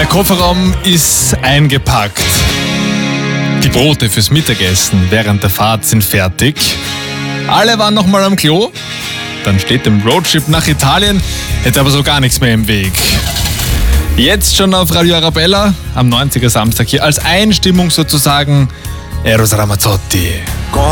Kofferraum ist eingepackt. Die Brote fürs Mittagessen während der Fahrt sind fertig. Alle waren nochmal am Klo. Dann steht dem Roadtrip nach Italien, hätte aber so gar nichts mehr im Weg. Jetzt schon auf Radio Arabella, am 90er Samstag hier als Einstimmung sozusagen Eros Ramazzotti.